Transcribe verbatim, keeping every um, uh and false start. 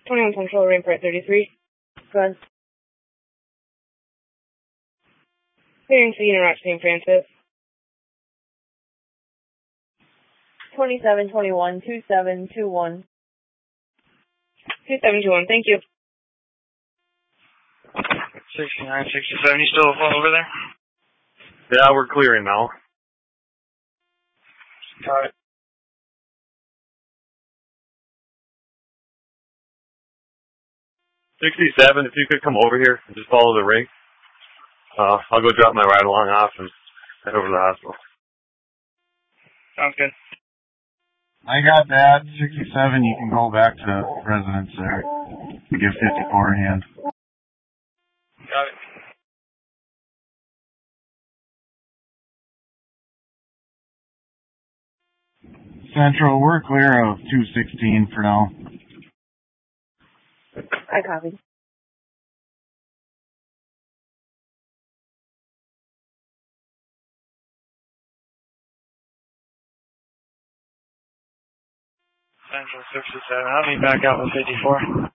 twenty-one Central, Rainport thirty-three. Go ahead. Clearing scene in Rock Saint Francis. twenty-seven twenty-one, two seven two one. two seven two one, thank you. sixty-nine sixty-seven, you still over there? Yeah, we're clearing now. Got it. sixty-seven, if you could come over here and just follow the rig. Uh, I'll go drop my ride along off and head over to the hospital. Sounds good. I got that. sixty-seven, you can go back to residence there. Give fifty-four a hand. Got it. Central, we're clear of two sixteen for now. I copied. Central sixty-seven, I'll be back out with fifty-four.